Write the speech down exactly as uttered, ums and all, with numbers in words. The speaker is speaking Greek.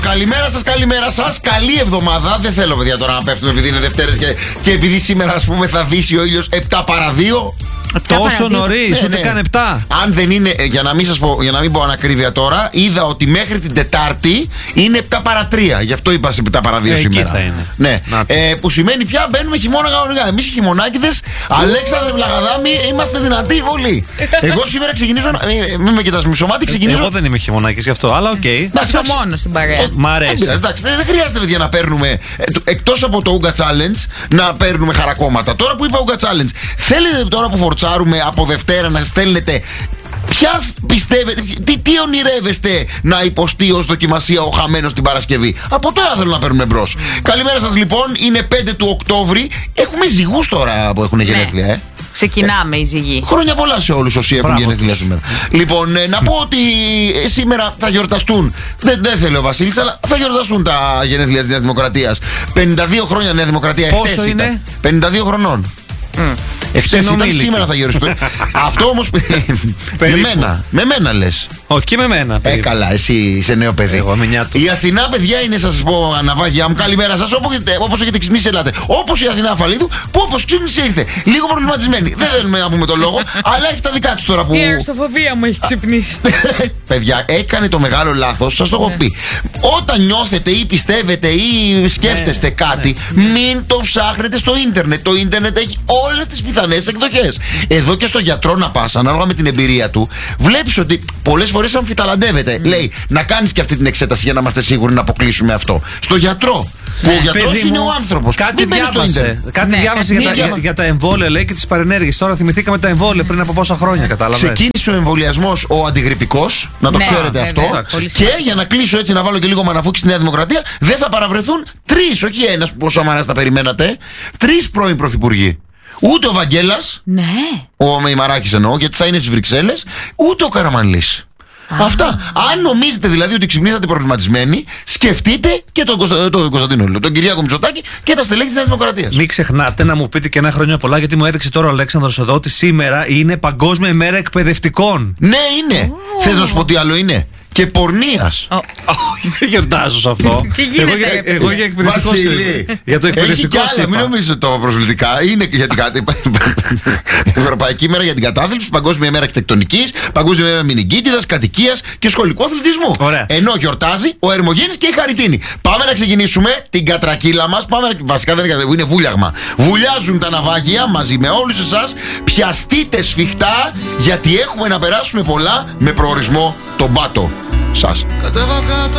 Καλημέρα σας, καλημέρα σας. Καλή εβδομάδα. Δεν θέλω, παιδιά, τώρα να πέφτουμε επειδή είναι Δευτέρες και, και επειδή σήμερα, ας πούμε, θα δύσει ο ήλιος επτά παρά δύο. Τόσο νωρίς, ναι, ούτε ναι. καν επτά. Αν δεν είναι, για να μην σας πω, για να μην πω ανακρίβεια τώρα, είδα ότι μέχρι την Τετάρτη είναι επτά παρά τρία. Γι' αυτό είπα σε επτά παρά δύο ε, σήμερα. Εκεί θα είναι. Ναι. Ε, που σημαίνει πια μπαίνουμε χειμώνα κανονικά. Εμείς οι χειμωνάκηδες, Αλέξανδρε Βλαχαδάμη, είμαστε δυνατοί όλοι. Εγώ σήμερα ξεκινήσω. Μην με κοιτάς μισομάτι, ξεκινήσω. Εγώ δεν είμαι χειμωνάκης γι' αυτό, αλλά οκ. Okay. Είσαι μόνο στην παρέα. Μ' αρέσει. Εντάξει, δεν χρειάζεται, παιδιά, να παίρνουμε. Εκτός από το Ούγκα Challenge, να παίρνουμε χαρακόμματα. Τώρα που είπα Ούγκα Challenge, θέλετε τώρα που φορτσάρουμε από Δευτέρα να στέλνετε. Ποια πιστεύετε, τι, τι ονειρεύεστε να υποστεί ως δοκιμασία ο χαμένος την Παρασκευή? Από τώρα θέλω να παίρνουμε μπρος. Καλημέρα σας, λοιπόν, είναι πέντε του Οκτώβρη. Έχουμε ζυγούς τώρα που έχουν γενέθλια, ε. Ξεκινάμε η ζυγή. Χρόνια πολλά σε όλους όσοι έχουν γενέθλια σήμερα. Λοιπόν, ε, να πω ότι ε, σήμερα θα γιορταστούν. Δεν, δεν θέλω ο Βασίλης, αλλά θα γιορταστούν τα γενέθλια της Νέας Δημοκρατίας. πενήντα δύο χρόνια Νέα Δημοκρατία. Πόσο είναι? Ήταν. πενήντα δύο χρονών. Mm. Εχθές ήταν, σήμερα θα γιοριστούν. Αυτό όμως. με μένα. Με μένα λες. Όχι, και με μένα. Ε, καλά, εσύ είσαι νέο παιδί. Εγώ με νιάτο. Η Αθηνά, παιδιά, είναι, σας πω, αναβάγια μου. Καλημέρα σας. Όπως έχετε ξυπνήσει, ελάτε. Όπως η Αθηνά Αφαλίδου, που όπως ξύπνησε ήρθε. Λίγο προβληματισμένη. Δεν θέλουμε να πούμε τον λόγο, αλλά έχει τα δικά της τώρα που. Η αριστοφοβία μου έχει ξυπνήσει. Παιδιά, έκανε το μεγάλο λάθος, σας το έχω πει. Όταν νιώθετε ή πιστεύετε ή σκέφτεστε κάτι, μην το ψάχνετε στο ίντερνετ. Το ίντερνετ έχει όλες τις πιθανές εκδοχές. Εδώ και στο γιατρό να πας, ανάλογα με την εμπειρία του, βλέπεις ότι πολλές φορές αμφιταλαντεύεται. Mm. Λέει να κάνεις και αυτή την εξέταση για να είμαστε σίγουροι να αποκλείσουμε αυτό. Στο γιατρό. Που ο γιατρός είναι ο άνθρωπος. Κάτι διάβασε, κάτι ναι, διάβασε για, για, για τα εμβόλια, λέει, και τις παρενέργειες. Τώρα θυμηθήκαμε τα εμβόλια πριν από πόσα χρόνια, κατάλαβες. Ξεκίνησε ο εμβολιασμός ο αντιγρυπικός, να το ναι, ξέρετε ναι, αυτό. Ναι, και για να κλείσω έτσι, να βάλω και λίγο μαναφούκι στη Νέα Δημοκρατία, δεν θα παραβρεθούν τρεις, όχι ένας που πόσο αμαράς τα περιμένατε, τρεις πρώην πρωθυπουργοί. Ούτε ο Βαγγέλας, ναι. ο Μεϊμαράκης εννοώ, γιατί θα είναι στις Βρυξέλλες, ούτε ο Καραμανλής. Ah. Αυτά. Αν νομίζετε δηλαδή ότι ξυπνήσατε προβληματισμένοι, σκεφτείτε και τον, Κωνστα... τον Κωνσταντίνο, τον Κυριάκο Μητσοτάκη και τα στελέχη της Νέας Δημοκρατίας. Μην ξεχνάτε να μου πείτε και ένα χρόνια πολλά, γιατί μου έδειξε τώρα ο Αλέξανδρος εδώ ότι σήμερα είναι Παγκόσμια ημέρα εκπαιδευτικών. Ναι, είναι. Oh. Θες να σου πω τι άλλο είναι? Και πορνείας. Oh. Oh, δεν γιορτάζω σε αυτό. Τι γίνεται? Εγώ, εγώ για εκπαιδευτικό. Βασίλη, για το εκπαιδευτικό. Έχει κι άλλα, μην νομίζω το προσβλητικά. Είναι για την Ευρωπαϊκή ημέρα για την κατάθλιψη, Παγκόσμια ημέρα αρχιτεκτονικής, Παγκόσμια ημέρα μηνυγκίτιδας, κατοικίας και σχολικού αθλητισμού. Ωραία. Ενώ γιορτάζει ο Ερμογένης και η Χαριτίνη. Πάμε να ξεκινήσουμε την κατρακύλα μας. Πάμε να... Βασικά δεν είναι, είναι βούλιαγμα. Βουλιάζουν τα ναυάγια μαζί με όλους εσάς. Πιαστείτε σφιχτά, γιατί έχουμε να περάσουμε πολλά με προορισμό τον Πάτο. Σας.